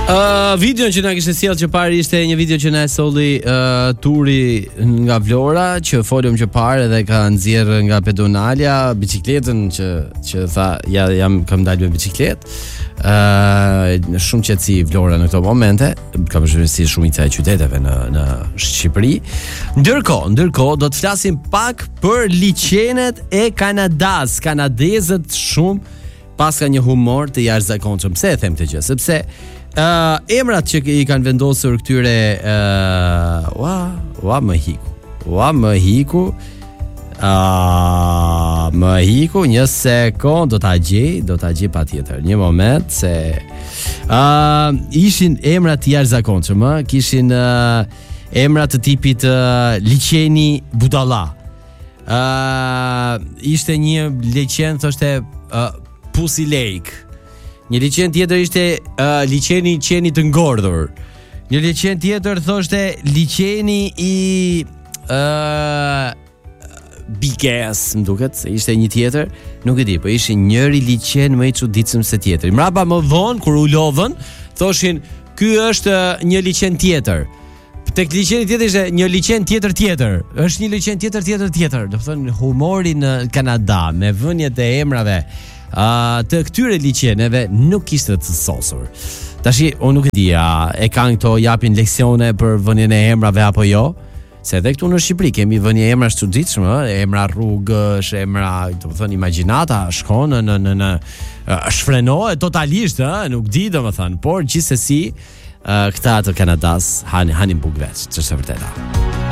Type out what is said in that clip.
Videon që na kishte sjellë që parë ishte një video që na e solli turi nga Vlora, që folëm që parë edhe ka nxjerr nga pedonalia bicikletën që tha kam dalë me bicikletë. Shumë qetësi Vlora në këto momente, ka përshtypjen si shumica e qyteteve në Shqipëri. Ndërkohë do të flasim pak për liçenet e Kanadas. Kanadezët shumë pas ka një humor të jashtëzakonshëm. Pse e them këtë gjë? Sepse emrat që i kanë vendosur këtyre më hiku një sekond, do ta gjej patjetër. Një moment se ishin emra të jashtëzakonshëm, kishin emra të tipit liçeni Budalla. Ishte një liçen thoshte Pussy Lake. Një liçen tjetër ishte liçeni qeni të ngordhur. Një liçen tjetër thoshte liçeni i Big Ass, më duket, se ishte një tjetër, nuk e di, po ishin njëri liçen më i çuditshëm se tjetri. Mbrapa më vonë kur u lodhën, thoshin, "Ky është një liçen tjetër." Tek liçeni tjetër ishte një liçen tjetër. Është një liçen tjetër. Do të thonë humori në Kanada me vënjet e emrave të këtyre liçeneve nuk kishte të sosur. Tashi unë nuk e di, e kanë këto japin leksione për vënien e emrave apo jo? Se edhe këtu në Shqipëri kemi vënie emra të çuditshme, emra rrugësh, emra, do të thonë imagjinata shkon në shfrenohet totalisht, nuk di domethënë, por gjithsesi këta të Kanadas hanin bukë veç, ç'është e vërteta.